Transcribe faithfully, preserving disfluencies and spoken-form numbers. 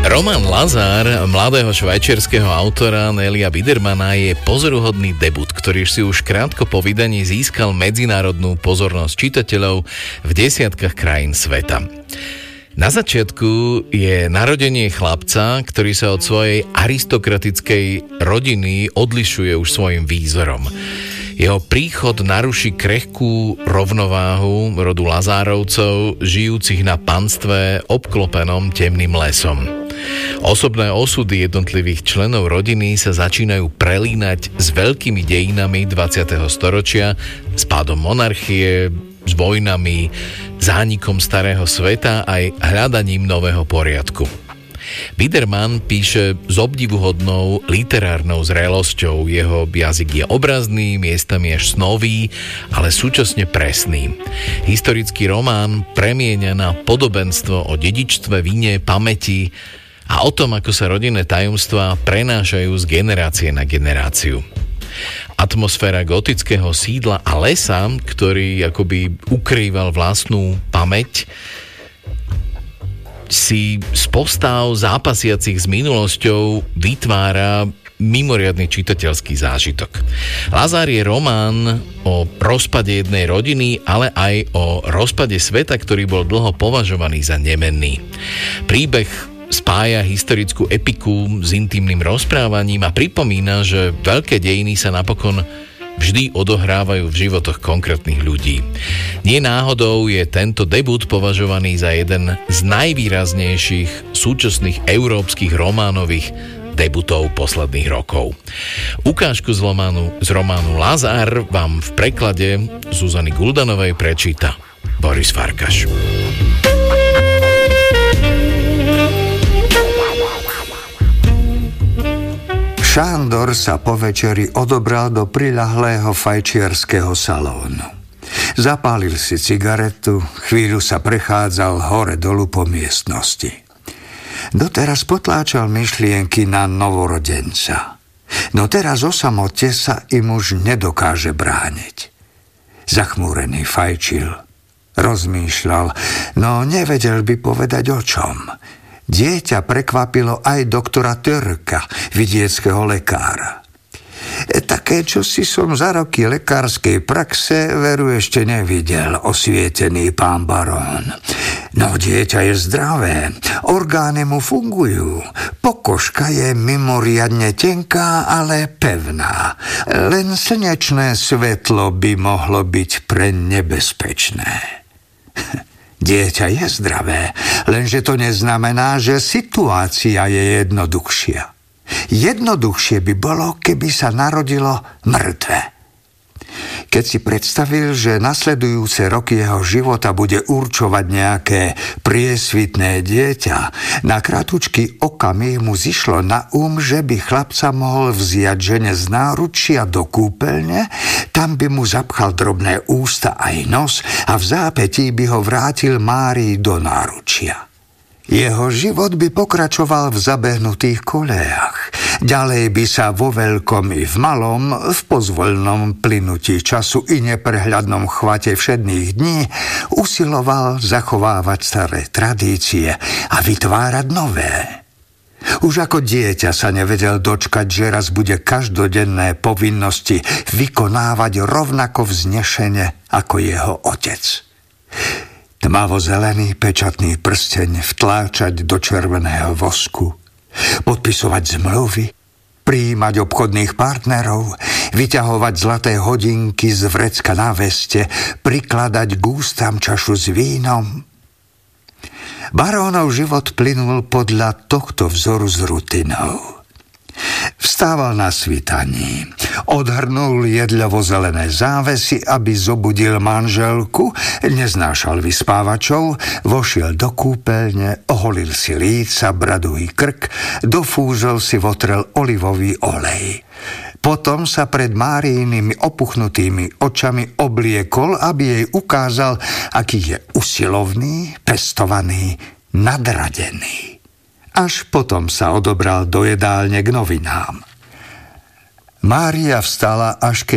Roman Lazar, mladého švajčiarskeho autora Nelia Bidermana, je pozoruhodný debut, ktorý si už krátko po vydaní získal medzinárodnú pozornosť čitateľov v desiatkách krajín sveta. Na začiatku je narodenie chlapca, ktorý sa od svojej aristokratickej rodiny odlišuje už svojim výzorom. Jeho príchod naruší krehkú rovnováhu rodu Lazárovcov, žijúcich na panstve obklopenom temným lesom. Osobné osudy jednotlivých členov rodiny sa začínajú prelínať s veľkými dejinami dvadsiateho storočia, s pádom monarchie, s vojnami, zánikom starého sveta aj hľadaním nového poriadku. Biderman píše s obdivuhodnou literárnou zrelosťou. Jeho jazyk je obrazný, miestami až snový, ale súčasne presný. Historický román premieňa na podobenstvo o dedičstve, vine, pamäti a o tom, ako sa rodinné tajomstvá prenášajú z generácie na generáciu. Atmosféra gotického sídla a lesa, ktorý akoby ukrýval vlastnú pamäť, si z postav zápasiacich s minulosťou vytvára mimoriadny čitateľský zážitok. Lazár je román o rozpade jednej rodiny, ale aj o rozpade sveta, ktorý bol dlho považovaný za nemenný. Príbeh spája historickú epiku s intimným rozprávaním a pripomína, že veľké dejiny sa napokon vždy odohrávajú v životoch konkrétnych ľudí. Nie náhodou je tento debut považovaný za jeden z najvýraznejších súčasných európskych románových debutov posledných rokov. Ukážku z románu, z románu Lazár vám v preklade Zuzany Guldanovej prečíta Boris Farkaš. Šándor sa po večeri odobral do priľahlého fajčiarskeho salónu. Zapálil si cigaretu, chvíľu sa prechádzal hore-dolu po miestnosti. Doteraz potláčal myšlienky na novorodenca. No teraz o samote sa im už nedokáže brániť. Zachmúrený fajčil, rozmýšľal, no nevedel by povedať o čom. Dieťa prekvapilo aj doktora Törka, vidieckého lekára. E, také, čo si som za roky lekárskej praxe veru ešte nevidel, osvietený pán barón. No, dieťa je zdravé, orgány mu fungujú, pokožka je mimoriadne tenká, ale pevná. Len slnečné svetlo by mohlo byť pre nebezpečné. Dieťa je zdravé, lenže to neznamená, že situácia je jednoduchšia. Jednoduchšie by bolo, keby sa narodilo mŕtve. Keď si predstavil, že nasledujúce roky jeho života bude určovať nejaké priesvitné dieťa, na kratučký okamih mu zišlo na um, že by chlapca mohol vziať žene z náručia do kúpeľne, tam by mu zapchal drobné ústa aj nos a v zápätí by ho vrátil Márii do náručia. Jeho život by pokračoval v zabehnutých kolejach. Ďalej by sa vo veľkom i v malom, v pozvoľnom plynutí času i neprehľadnom chvate všedných dní usiloval zachovávať staré tradície a vytvárať nové. Už ako dieťa sa nevedel dočkať, že raz bude každodenné povinnosti vykonávať rovnako vznešene ako jeho otec. Tmavo-zelený pečatný prsteň vtláčať do červeného vosku, podpisovať zmluvy, prijímať obchodných partnerov, vyťahovať zlaté hodinky z vrecka na veste, prikladať k ústam čašu s vínom. Barónov život plynul podľa tohto vzoru s rutinou. Vstával na svítaní, odhrnul jedľovo-zelené závesy, aby zobudil manželku, neznášal vyspávačov, vošiel do kúpeľne, oholil si líca, bradu i krk, dofúzol si votrel olivový olej. Potom sa pred Máriinými opuchnutými očami obliekol, aby jej ukázal, aký je usilovný, pestovaný, nadradený. Až potom sa odobral do jedálne k novinám. Mária vstala, až keď